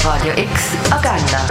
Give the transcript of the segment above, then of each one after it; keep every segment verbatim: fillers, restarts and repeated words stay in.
Radio X Agenda.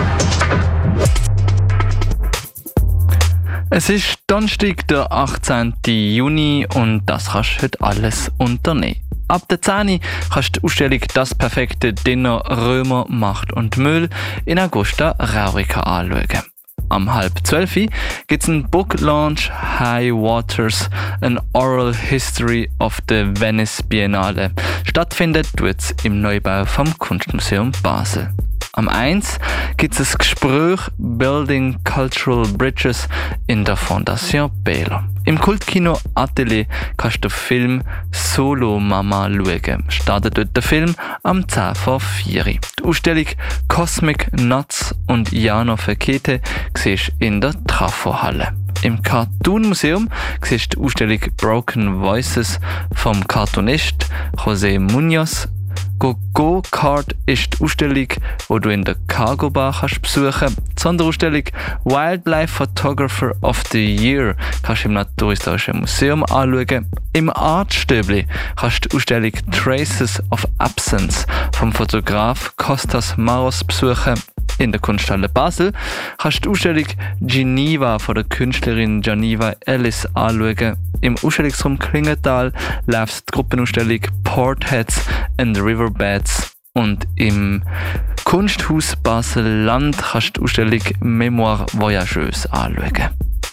Es ist Donnerstag, der achtzehnten Juni und das kannst du heute alles unternehmen. Ab der zehn Uhr kannst du die Ausstellung «Das perfekte Dinner Römer, Macht und Müll» in Augusta Raurica anschauen. Am halb zwölf gibt es einen Book Launch «High Waters, an Oral History of the Venice Biennale». Stattfindet tut es im Neubau vom Kunstmuseum Basel. Am eins gibt es ein Gespräch «Building Cultural Bridges» in der Fondation Bela. Im Kultkino Atelier kannst du den Film «Solo Mama» schauen. Startet dort der Film am zehn vor vier. Die Ausstellung «Cosmic Nuts» und «Jano Fekete» siehst du in der Trafo-Halle. Im Cartoon Museum siehst du die Ausstellung «Broken Voices» vom Cartoonist José Munoz. Go-Go-Kart ist die Ausstellung, die du in der Cargo Bar kannst besuchen kannst. Die Sonderausstellung Wildlife Photographer of the Year kannst du im Naturhistorischen Museum anschauen. Im Artstöbli kannst du die Ausstellung Traces of Absence vom Fotograf Kostas Maros besuchen. In der Kunsthalle Basel kannst du die Ausstellung Geneva von der Künstlerin Geneva Ellis anschauen. Im Ausstellungsraum Klingenthal läuft die Gruppenausstellung Portheads and Riverbeds. Und im Kunsthaus Basel-Land kannst du die Ausstellung Mémoire Voyageuse anschauen.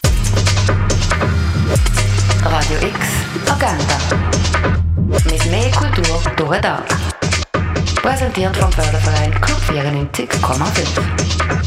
Radio X Agenda. Mit mehr Kultur durch den Tag. Präsentiert vom Förderverein Club vierundneunzig Komma fünf.